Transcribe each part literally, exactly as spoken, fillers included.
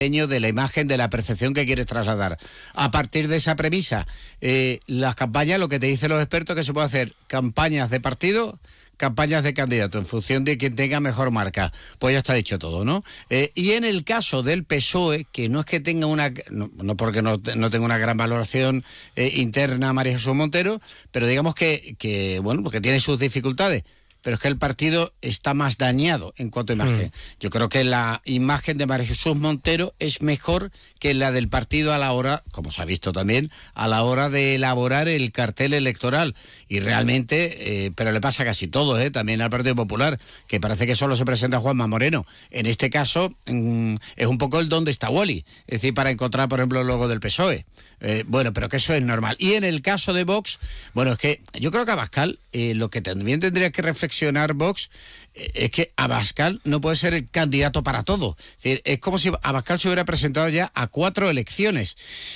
de la imagen, de la percepción que quieres trasladar. A partir de esa premisa, eh, las campañas, lo que te dicen los expertos, que se puede hacer campañas de partido, campañas de candidato, en función de quien tenga mejor marca. Pues ya está dicho todo, ¿no? Eh, y en el caso del P S O E, que no es que tenga una, no, no porque no, no tenga una gran valoración eh, interna María Jesús Montero, pero digamos que, que, bueno, porque tiene sus dificultades. Pero es que el partido está más dañado en cuanto a imagen. Mm. Yo creo que la imagen de María Jesús Montero es mejor que la del partido a la hora, como se ha visto también, a la hora de elaborar el cartel electoral. Y realmente, eh, pero le pasa a casi todo, ¿eh? También al Partido Popular, que parece que solo se presenta Juanma Moreno. En este caso, mm, es un poco el dónde está Wally. Es decir, para encontrar, por ejemplo, el logo del P S O E. Eh, bueno, pero que eso es normal. Y en el caso de Vox, bueno, es que yo creo que Abascal, eh, lo que también tendría que reflexionar Vox, eh, es que Abascal no puede ser el candidato para todo. Es decir, es como si Abascal se hubiera presentado ya a cuatro elecciones.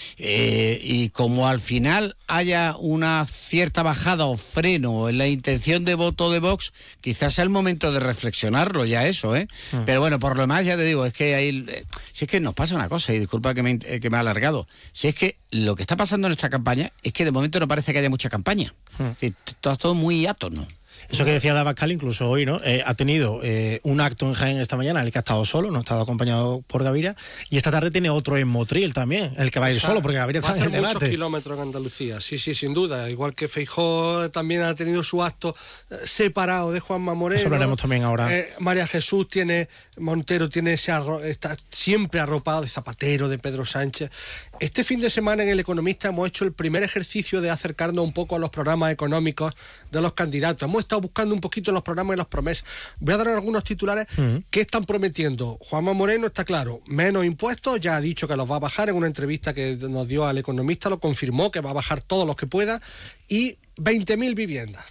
Eh, y como al final haya una cierta bajada o freno en la intención de voto de Vox, quizás sea el momento de reflexionarlo ya eso, ¿eh? Mm. Pero bueno, por lo demás, ya te digo, es que ahí, eh, si es que nos pasa una cosa, y disculpa que me, eh, que me ha alargado, si es que lo que está pasando en esta campaña es que de momento no parece que haya mucha campaña. Mm. Es decir, todo, todo muy átono. Eso que decía de Abascal, incluso hoy, ¿no? Eh, ha tenido eh, un acto en Jaén esta mañana en el que ha estado solo, no ha estado acompañado por Gaviria, y esta tarde tiene otro en Motril también, el que va a ir solo, porque Gaviria está en el debate. Va a hacer muchos kilómetros en Andalucía, sí, sí, sin duda. Igual que Feijóo también ha tenido su acto separado de Juanma Moreno. Eso hablaremos también ahora. Eh, María Jesús tiene, Montero tiene ese arro, está siempre arropado de Zapatero, de Pedro Sánchez. Este fin de semana en El Economista hemos hecho el primer ejercicio de acercarnos un poco a los programas económicos de los candidatos. Hemos estado buscando un poquito los programas y las promesas. Voy a dar algunos titulares. Uh-huh. ¿Qué están prometiendo? Juanma Moreno está claro, menos impuestos, ya ha dicho que los va a bajar, en una entrevista que nos dio al Economista lo confirmó, que va a bajar todos los que pueda, y veinte mil viviendas.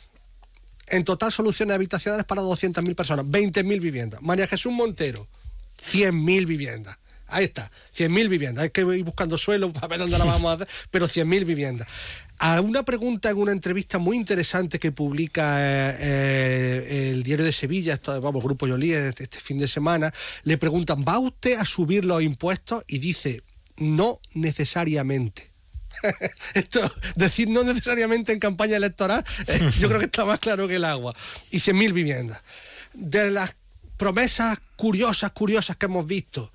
En total, soluciones habitacionales para doscientas mil personas, veinte mil viviendas. María Jesús Montero, cien mil viviendas. Ahí está, cien mil viviendas. Hay que ir buscando suelo para ver dónde la vamos a hacer, pero cien mil viviendas. A una pregunta en una entrevista muy interesante que publica eh, eh, el Diario de Sevilla, esto, vamos, Grupo Yolí, este, este fin de semana, le preguntan, ¿va usted a subir los impuestos? Y dice, no necesariamente. Esto, decir no necesariamente en campaña electoral, eh, yo creo que está más claro que el agua. Y cien mil viviendas. De las promesas curiosas, curiosas que hemos visto,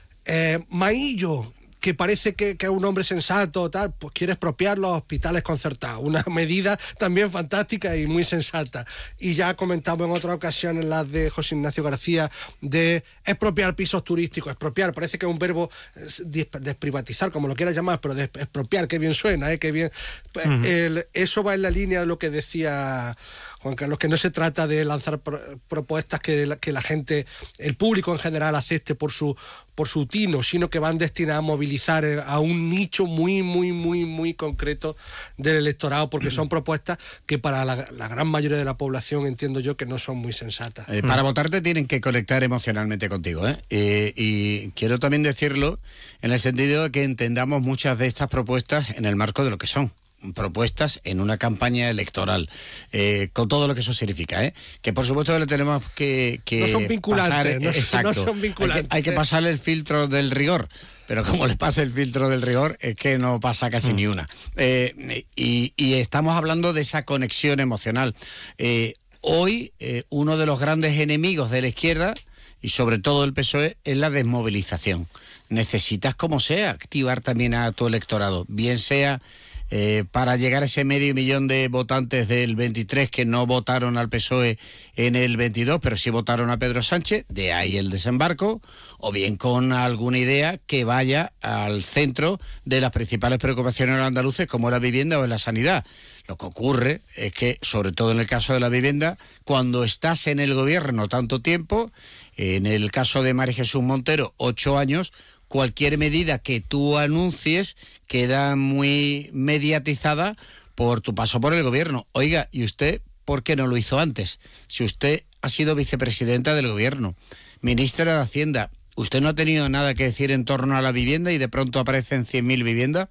Eh, Maillo, que parece que, que es un hombre sensato, tal, pues quiere expropiar los hospitales concertados. Una medida también fantástica y muy sensata. Y ya comentamos en otras ocasiones las de José Ignacio García de expropiar pisos turísticos. Expropiar, parece que es un verbo desprivatizar, como lo quieras llamar, pero de expropiar, qué bien suena, ¿eh? Qué bien. Uh-huh. El, eso va en la línea de lo que decía Juan Carlos, que no se trata de lanzar pro, propuestas que la, que la gente, el público en general acepte por su por su tino, sino que van destinadas a movilizar a un nicho muy, muy, muy, muy concreto del electorado, porque son propuestas que para la, la gran mayoría de la población entiendo yo que no son muy sensatas. Eh, para votarte tienen que conectar emocionalmente contigo, ¿eh? Eh, y quiero también decirlo en el sentido de que entendamos muchas de estas propuestas en el marco de lo que son. Propuestas en una campaña electoral, eh, con todo lo que eso significa, ¿eh? Que por supuesto le tenemos que, que no son vinculantes, pasar, no, exacto, no son vinculantes. Hay que, hay que pasarle el filtro del rigor, pero como le pasa el filtro del rigor es que no pasa casi mm. ni una. Eh, y, y estamos hablando de esa conexión emocional. Eh, hoy eh, uno de los grandes enemigos de la izquierda y sobre todo el P S O E es la desmovilización. Necesitas como sea activar también a tu electorado, bien sea Eh, para llegar a ese medio millón de votantes del veintitrés que no votaron al P S O E en el veintidós, pero sí votaron a Pedro Sánchez, de ahí el desembarco, o bien con alguna idea que vaya al centro de las principales preocupaciones de los andaluces, como la vivienda o la sanidad. Lo que ocurre es que, sobre todo en el caso de la vivienda, cuando estás en el gobierno tanto tiempo, en el caso de María Jesús Montero, ocho años, cualquier medida que tú anuncies queda muy mediatizada por tu paso por el gobierno. Oiga, ¿y usted por qué no lo hizo antes? Si usted ha sido vicepresidenta del gobierno, ministra de Hacienda, ¿usted no ha tenido nada que decir en torno a la vivienda y de pronto aparecen cien mil viviendas?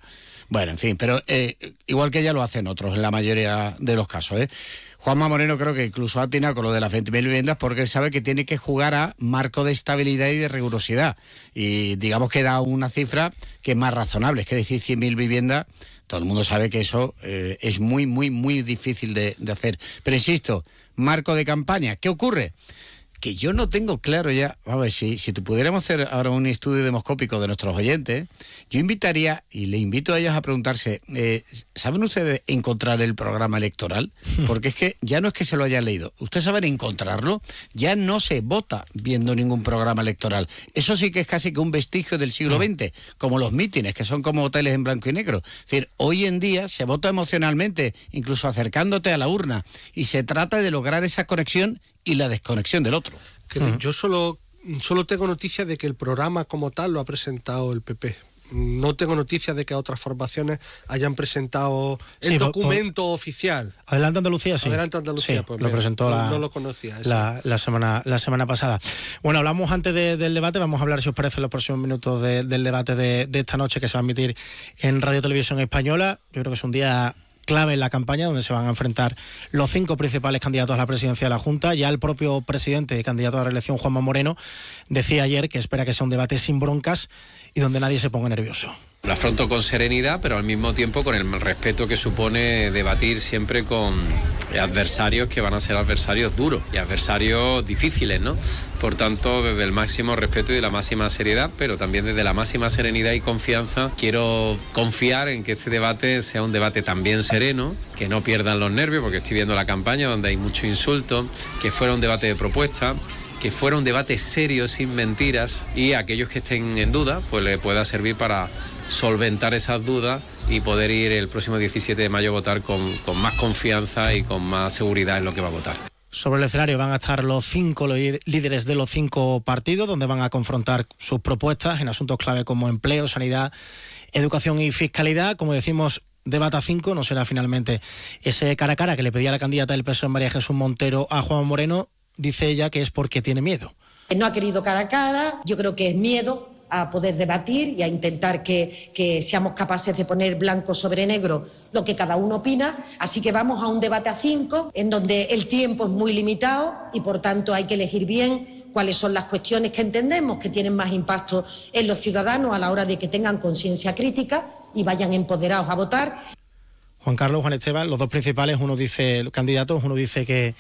Bueno, en fin, pero eh, igual que ya lo hacen otros en la mayoría de los casos, ¿eh? Juanma Moreno creo que incluso ha atinado con lo de las veinte mil viviendas porque él sabe que tiene que jugar a marco de estabilidad y de rigurosidad. Y digamos que da una cifra que es más razonable, es que decir cien mil viviendas, todo el mundo sabe que eso eh, es muy, muy, muy difícil de, de hacer. Pero insisto, marco de campaña, ¿qué ocurre? Que yo no tengo claro ya, vamos a ver, si, si te pudiéramos hacer ahora un estudio demoscópico de nuestros oyentes, yo invitaría, y le invito a ellos a preguntarse, eh, ¿saben ustedes encontrar el programa electoral? Porque es que ya no es que se lo hayan leído, ustedes saben encontrarlo, ya no se vota viendo ningún programa electoral. Eso sí que es casi que un vestigio del siglo veinte, como los mítines, que son como hoteles en blanco y negro. Es decir, hoy en día se vota emocionalmente, incluso acercándote a la urna, y se trata de lograr esa conexión y la desconexión del otro. Que uh-huh. Yo solo, solo tengo noticias de que el programa como tal lo ha presentado el P P. No tengo noticias de que otras formaciones hayan presentado el sí, documento por, oficial. Adelante Andalucía, sí. Adelante Andalucía, sí, pues lo mira, presentó no, la, no lo conocía. La, la, semana, la semana pasada. Bueno, hablamos antes de, del debate, vamos a hablar, si os parece, en los próximos minutos de, del debate de, de esta noche que se va a emitir en Radio Televisión Española. Yo creo que es un día clave en la campaña, donde se van a enfrentar los cinco principales candidatos a la presidencia de la Junta. Ya el propio presidente y candidato a la reelección, Juanma Moreno, decía ayer que espera que sea un debate sin broncas y donde nadie se ponga nervioso. Lo afronto con serenidad, pero al mismo tiempo con el respeto que supone debatir siempre con adversarios que van a ser adversarios duros y adversarios difíciles, ¿no? Por tanto, desde el máximo respeto y la máxima seriedad, pero también desde la máxima serenidad y confianza, quiero confiar en que este debate sea un debate también sereno, que no pierdan los nervios, porque estoy viendo la campaña donde hay mucho insulto, que fuera un debate de propuestas, que fuera un debate serio, sin mentiras, y a aquellos que estén en duda, pues le pueda servir para solventar esas dudas y poder ir el próximo diecisiete de mayo a votar con, con más confianza y con más seguridad en lo que va a votar. Sobre el escenario van a estar los cinco líderes de los cinco partidos, donde van a confrontar sus propuestas en asuntos clave como empleo, sanidad, educación y fiscalidad. Como decimos, debate a cinco, no será finalmente ese cara a cara que le pedía la candidata del P S O E, María Jesús Montero, a Juan Moreno. Dice ella que es porque tiene miedo. No ha querido cara a cara, yo creo que es miedo a poder debatir y a intentar que, que seamos capaces de poner blanco sobre negro lo que cada uno opina. Así que vamos a un debate a cinco, en donde el tiempo es muy limitado y por tanto hay que elegir bien cuáles son las cuestiones que entendemos que tienen más impacto en los ciudadanos a la hora de que tengan conciencia crítica y vayan empoderados a votar. Juan Carlos, Juan Esteban, los dos principales, uno dice, los candidatos, uno dice que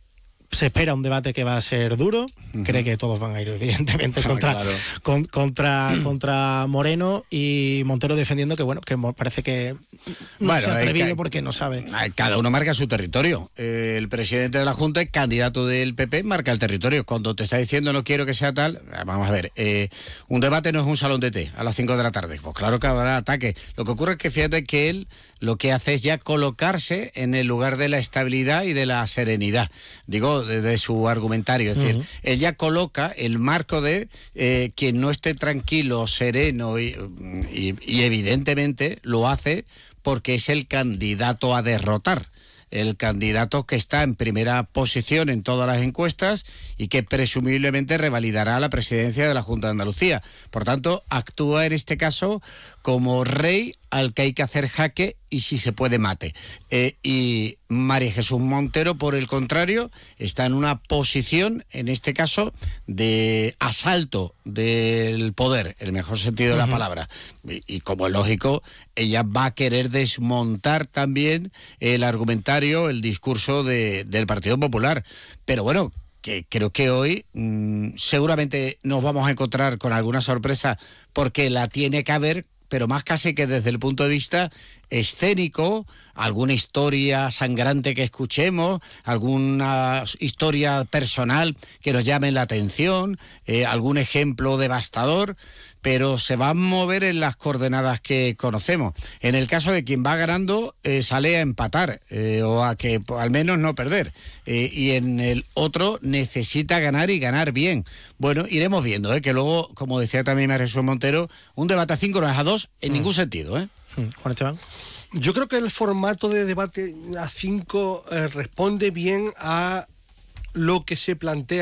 se espera un debate que va a ser duro, uh-huh. cree que todos van a ir evidentemente contra, claro. con, contra, contra Moreno, y Montero defendiendo que bueno, que parece que no bueno, se ha atrevido que, porque no sabe. Cada uno marca su territorio. Eh, el presidente de la Junta, el candidato del P P, marca el territorio. Cuando te está diciendo no quiero que sea tal, vamos a ver, eh, un debate no es un salón de té a las cinco de la tarde. Pues claro que habrá ataque. Lo que ocurre es que fíjate que él lo que hace es ya colocarse en el lugar de la estabilidad y de la serenidad, digo, de, de su argumentario. Es uh-huh. decir, él ya coloca el marco de eh, quien no esté tranquilo, sereno y, y, y evidentemente lo hace porque es el candidato a derrotar. El candidato que está en primera posición en todas las encuestas y que presumiblemente revalidará la presidencia de la Junta de Andalucía. Por tanto, actúa en este caso como rey al que hay que hacer jaque y, si se puede, mate. Eh, y María Jesús Montero, por el contrario, está en una posición, en este caso, de asalto del poder, el mejor sentido de la uh-huh. palabra. Y, y como es lógico, ella va a querer desmontar también el argumentario, el discurso de, del Partido Popular. Pero bueno, que creo que hoy mmm, seguramente nos vamos a encontrar con alguna sorpresa, porque la tiene que haber, pero más casi que desde el punto de vista escénico, alguna historia sangrante que escuchemos, alguna historia personal que nos llame la atención, eh, algún ejemplo devastador, pero se va a mover en las coordenadas que conocemos. En el caso de quien va ganando, eh, sale a empatar, eh, o a que al menos no perder, eh, y en el otro necesita ganar y ganar bien. Bueno, iremos viendo, eh, que luego, como decía también María Jesús Montero, un debate a cinco no es a dos en mm. ningún sentido, ¿eh? Juan Esteban. Yo creo que el formato de debate a cinco eh, responde bien a lo que se plantea